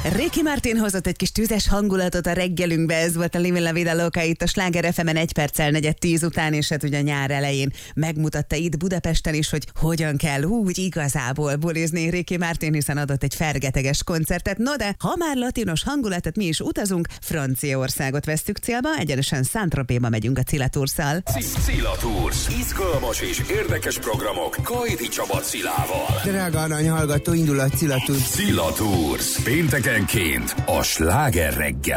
Ricky Martin hozott egy kis tüzes hangulatot a reggelünkbe, ez volt a Livin La Vida Loca itt a Sláger FM-en 1 perccel 9:10 után, és hát ugye nyár elején megmutatta itt Budapesten is, hogy hogyan kell úgy igazából bulizni Ricky Martin, hiszen adott egy fergeteges koncertet. No de, ha már latinos hangulatot, mi is utazunk, Franciaországot vesztük célba, egyenesen Saint-Tropéba megyünk a Cilla Tours-szal. Cilla Tours. Izgalmas és érdekes programok Kajdi Csaba Cilával. Drága arany hallgató, indul a Cilla Tours. Cilla Tours. Péntekenként a Sláger reggel.